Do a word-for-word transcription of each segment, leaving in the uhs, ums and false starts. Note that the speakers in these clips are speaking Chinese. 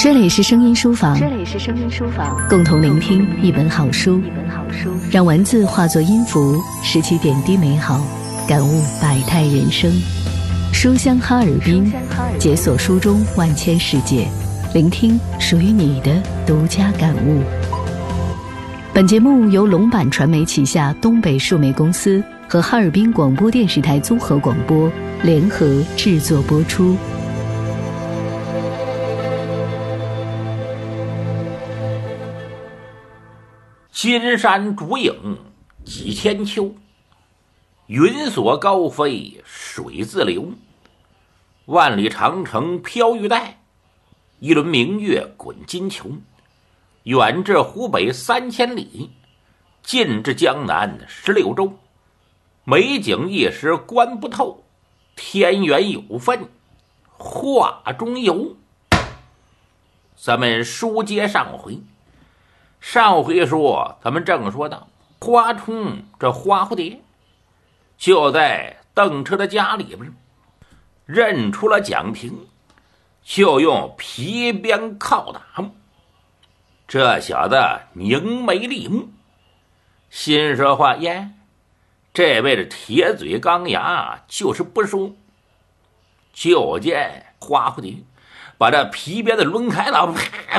这里是声音书房， 这里是声音书房， 共同聆听一本好书， 一本好书， 让文字化作音符，拾起点滴美好，感悟百态人生。书香哈尔滨，解锁书中万千世界，聆听属于你的独家感悟。本节目由龙版传媒旗下东北数媒公司和哈尔滨广播电视台综合广播联合制作播出。 金山竹影几千秋，云锁高飞水自流。万里长城飘玉带，一轮明月滚金球。远至湖北三千里，近至江南十六州。美景一时观不透，天缘有份画中游。咱们书接上回，上回说咱们正说到花冲这花蝴蝶就在邓车的家里边认出了蒋平，就用皮鞭拷打。这小子凝眉立目，心说话耶，这位是铁嘴钢牙，就是不说。就见花蝴蝶把这皮鞭子抡开了，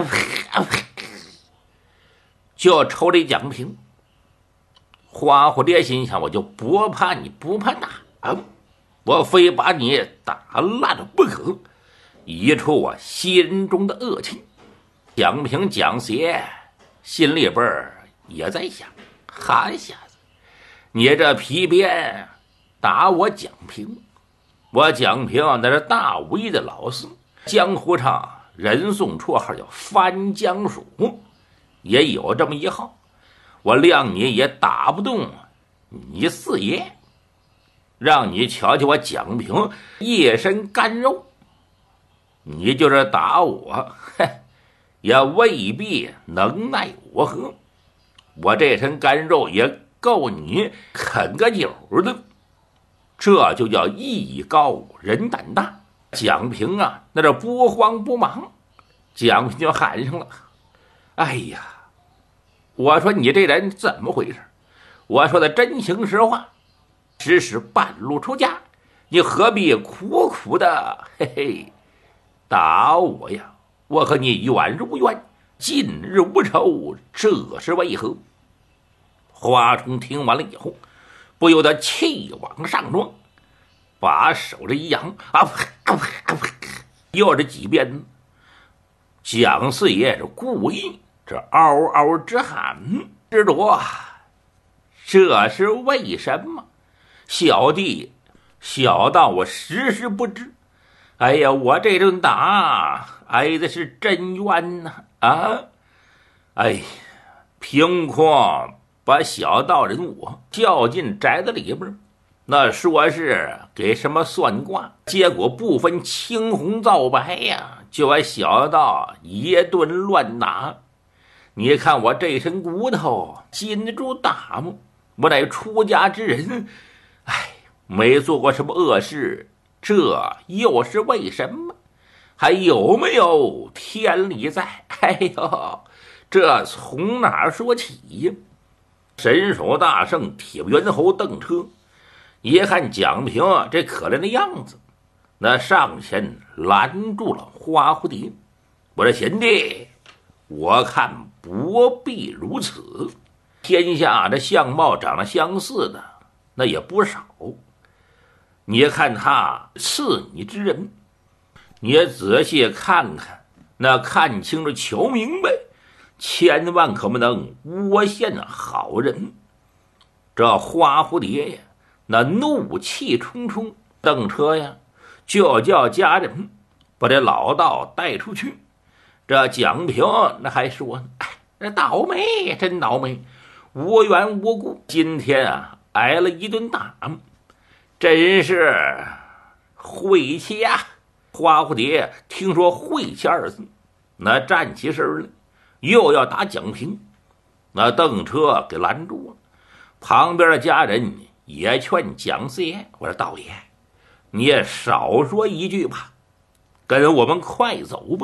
就抽这蒋平。花蝴蝶心想，我就不怕你不怕打啊，我非把你打烂了不可，移出我心中的恶气。蒋平蒋协心里边也在想，韩小子，你这皮鞭打我蒋平，我蒋平那是大武艺的老师，江湖上人送绰号叫翻江鼠，也有这么一号，我谅你也打不动你四爷，让你瞧瞧我蒋平一身干肉，你就是打我也未必能奈我何，我这身干肉也够你啃个酒的。这就叫艺高人胆大。蒋平啊，那这不慌不忙，蒋平就喊上了，哎呀，我说你这人怎么回事？我说的真情实话，只是半路出家，你何必苦苦的嘿嘿打我呀？我和你远如冤，近日无仇，这是为何？花冲听完了以后，不由得气往上撞，把手这一扬啊，又是几鞭。蒋四爷是故意这嗷嗷之喊之着，这是为什么？小弟小道我时时不知。哎呀，我这顿打挨的是真冤呐！啊，哎，凭空把小道人我叫进宅子里边，那说是给什么算卦，结果不分青红皂白呀，就把小道一顿乱打。你看我这身骨头经得住打吗？我乃出家之人，哎，没做过什么恶事，这又是为什么？还有没有天理在？哎呦，这从哪说起呀？神手大圣铁猿猴邓车一看蒋平这可怜的样子，那上前拦住了花蝴蝶。我说贤弟，我看不必如此，天下这相貌长得相似的那也不少，你看他刺你之人，你也仔细看看，那看清楚瞧明白，千万可不能诬陷好人。这花蝴蝶呀，那怒气冲冲，邓车呀就叫家人把这老道带出去。这蒋平那还说呢，哎，这倒霉，真倒霉，无缘无故今天啊挨了一顿打，真是晦气呀！花蝴蝶听说晦气二字，那站起身来，又要打蒋平，那邓车给拦住了。旁边的家人也劝蒋四爷，我说道爷，你也少说一句吧，跟我们快走吧。